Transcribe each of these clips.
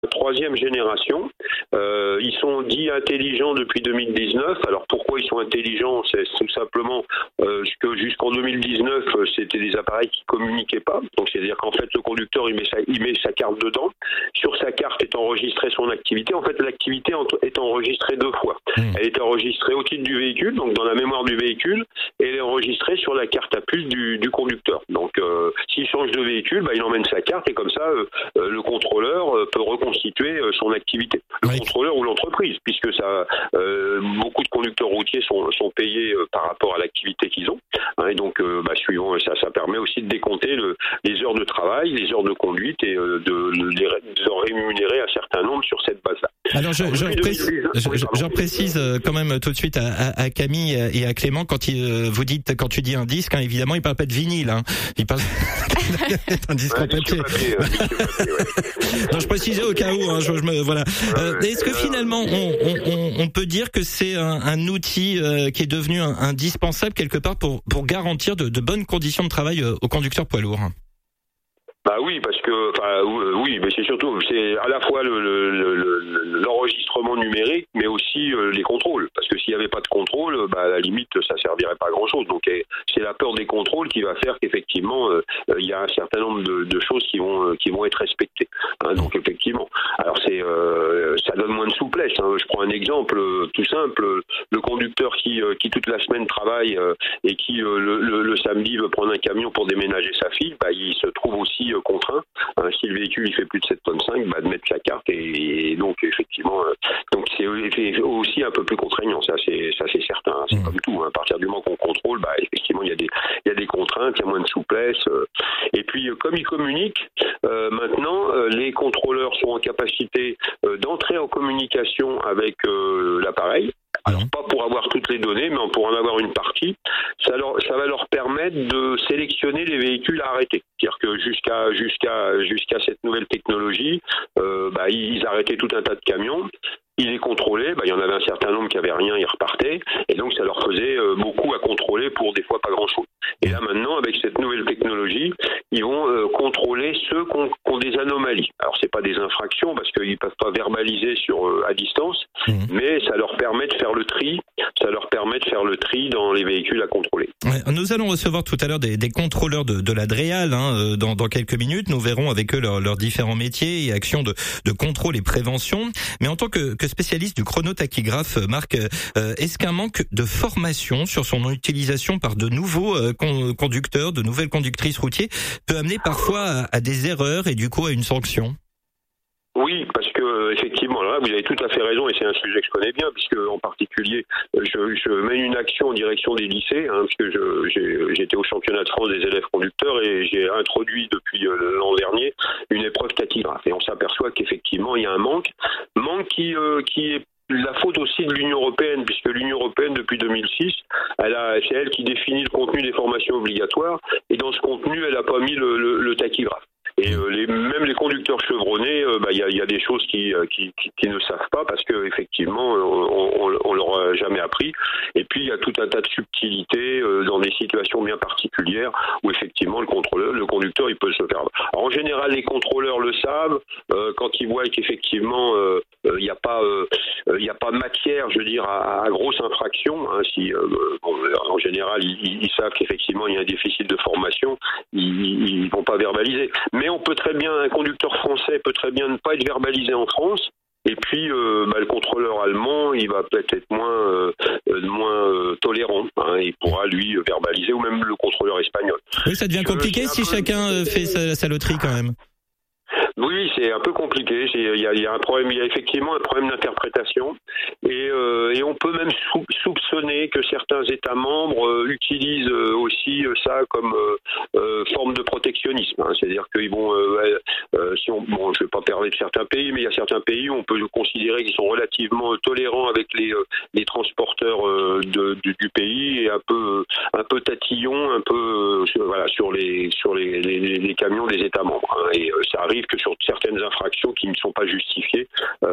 troisième génération. Ils sont dits intelligents depuis 2019. Alors pourquoi ils sont intelligents? C'est tout simplement que jusqu'en 2019, c'était des appareils qui communiquaient pas. Donc c'est-à-dire qu'en fait, le conducteur il met sa carte dedans. Sur sa carte est enregistrée son activité. En fait, l'activité est enregistrée deux fois. Elle est enregistrée au titre du véhicule, donc dans la mémoire du véhicule, et elle est enregistrée sur la carte à puce du conducteur. Donc s'il change de véhicule, il emmène sa carte et comme ça, le contrôleur peut reconstituer son activité. Le contrôleur ou l'entreprise, puisque ça, beaucoup de conducteurs routiers sont payés par rapport à l'activité qu'ils ont. Et donc, suivant ça permet aussi de décompter les heures de travail, les heures de conduite et de les rémunérer un certain nombre sur cette base-là. Alors, je précise quand même tout de suite à Camille et à Clément quand tu dis un disque, évidemment, il parle pas de vinyle, il parle d'un disque en papier. Non, je précisais au cas où, voilà. Est-ce que finalement, on peut dire que c'est un outil qui est devenu indispensable quelque part pour garantir de bonnes conditions de travail aux conducteurs poids lourds? Oui, parce que, oui, mais c'est à la fois l'enregistrement numérique, mais aussi les contrôles. Parce que s'il n'y avait pas de contrôle, à la limite, ça servirait pas à grand chose. Donc, c'est la peur des contrôles qui va faire qu'effectivement, il y a un certain nombre de choses qui vont être respectées. Donc, effectivement. Alors, ça donne moins de souplesse. Je prends un exemple tout simple. Le conducteur qui toute la semaine travaille et qui le samedi veut prendre un camion pour déménager sa fille, il se trouve aussi contraint, si le véhicule il fait plus de 7,5 tonnes, de mettre sa carte et donc effectivement donc c'est aussi un peu plus contraignant, ça c'est certain, c'est comme tout, à partir du moment qu'on contrôle, effectivement il y a des contraintes, il y a moins de souplesse et puis comme ils communiquent maintenant les contrôleurs sont en capacité d'entrer en communication avec l'appareil. Alors pas pour avoir toutes les données, mais pour en avoir une partie, ça va leur permettre de sélectionner les véhicules à arrêter. C'est-à-dire que jusqu'à cette nouvelle technologie, ils arrêtaient tout un tas de camions. Ils les contrôlaient, il y en avait un certain nombre qui n'avaient rien, ils repartaient, et donc ça leur faisait beaucoup à contrôler pour des fois pas grand-chose. Et là maintenant, avec cette nouvelle technologie, ils vont contrôler ceux qui ont des anomalies. Alors c'est pas des infractions parce qu'ils peuvent pas verbaliser à distance, mais ça leur permet de faire le tri dans les véhicules à contrôler. Nous allons recevoir tout à l'heure des contrôleurs de la DREAL dans quelques minutes. Nous verrons avec eux leurs différents métiers et actions de contrôle et prévention. Mais en tant que spécialiste du chronotachygraphe, Marc, est-ce qu'un manque de formation sur son utilisation par de nouveaux conducteurs, de nouvelles conductrices routiers, peut amener parfois à des erreurs et du coup à une sanction? Oui, parce que effectivement, là, vous avez tout à fait raison, et c'est un sujet que je connais bien, puisque en particulier, je mène une action en direction des lycées, puisque j'étais au championnat de France des élèves conducteurs et j'ai introduit depuis l'an dernier une épreuve tachygraphe. Et on s'aperçoit qu'effectivement, il y a un manque qui est la faute aussi de l'Union européenne, puisque l'Union européenne, depuis 2006, c'est elle qui définit le contenu des formations obligatoires, et dans ce contenu, elle n'a pas mis le tachygraphe. Et même les conducteurs chevronnés, il y a des choses qui ne savent pas parce que effectivement on leur a jamais appris. Et puis il y a tout un tas de subtilités dans des situations bien particulières où effectivement le conducteur il peut se faire. Alors, en général, les contrôleurs le savent quand ils voient qu'effectivement il n'y a pas matière, je veux dire, à grosse infraction. En général, ils savent qu'effectivement il y a un déficit de formation, ils vont pas verbaliser. Mais un conducteur français peut très bien ne pas être verbalisé en France. Et puis, le contrôleur allemand, il va peut-être être moins tolérant. Il pourra lui verbaliser, ou même le contrôleur espagnol. Oui, ça devient compliqué si chacun fait sa loterie quand même. Oui, c'est un peu compliqué. Il y a un problème. Il y a effectivement un problème d'interprétation, et on peut même soupçonner que certains États membres utilisent aussi ça comme forme de protectionnisme. C'est-à-dire qu'ils vont, je vais pas parler de certains pays, mais il y a certains pays où on peut considérer qu'ils sont relativement tolérants avec les transporteurs du pays et un peu tatillons, sur les camions des États membres. Et ça arrive que sur certaines infractions qui ne sont pas justifiées,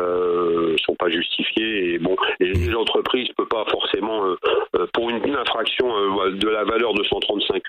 et les entreprises ne peuvent pas forcément pour une infraction de la valeur de 135